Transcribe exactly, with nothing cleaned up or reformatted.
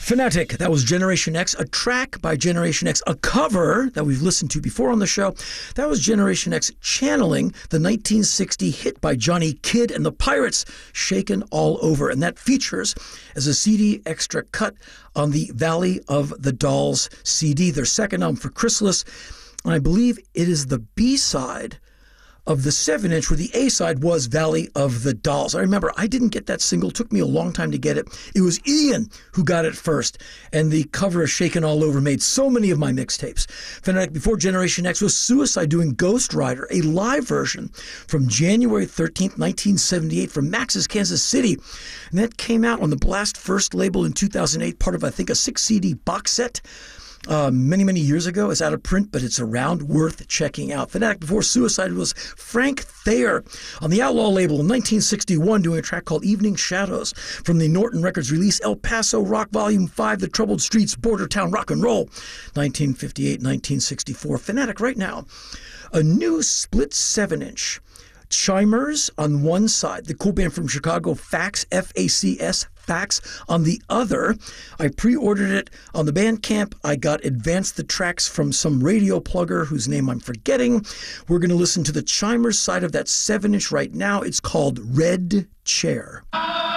Fanatic, that was Generation X, a track by Generation X, a cover that we've listened to before on the show. That was Generation X channeling the nineteen sixty hit by Johnny Kidd and the Pirates, Shaken All Over. And that features as a C D extra cut on the Valley of the Dolls C D, their second album for Chrysalis. And I believe it is the B-side of the seven inch, where the A-side was Valley of the Dolls. I remember I didn't get that single. It took me a long time to get it. It was Ian who got it first, and the cover of Shaken All Over made so many of my mixtapes. Fanatic before Generation X was Suicide doing Ghost Rider, a live version from January thirteenth, nineteen seventy-eight from Max's Kansas City. And that came out on the Blast First label in two thousand eight, part of, I think, a six C D box set. Uh, many, many years ago. It's out of print, but it's around, worth checking out. Fanatic before Suicide was Frank Thayer on the Outlaw label in nineteen sixty-one, doing a track called Evening Shadows from the Norton Records release El Paso Rock Volume five, The Troubled Streets, Border Town Rock and Roll, nineteen fifty-eight, nineteen sixty-four. Fanatic right now, a new split seven inch. Chimers on one side, the cool band from Chicago, Fax, F A C S, Fax on the other. I pre-ordered it on the Bandcamp. I got advanced the tracks from some radio plugger whose name I'm forgetting. We're going to listen to the Chimers side of that seven inch right now. It's called Red Chair.